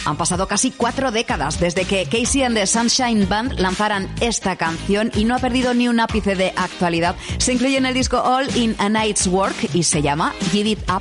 Han pasado casi 4 décadas desde que Casey and the Sunshine Band lanzaran esta canción y no ha perdido ni un ápice de actualidad. Se incluye en el disco All in a Night's Work y se llama Give It Up.